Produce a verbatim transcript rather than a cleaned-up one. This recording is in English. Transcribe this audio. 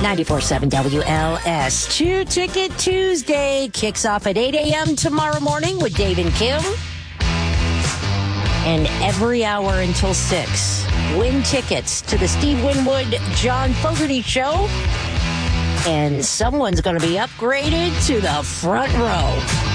ninety-four point seven W L S. Two Ticket Tuesday kicks off at eight a.m. tomorrow morning with Dave and Kim. And every hour until six. Win tickets to the Steve Winwood, John Fogerty Show. And someone's going to be upgraded to the front row.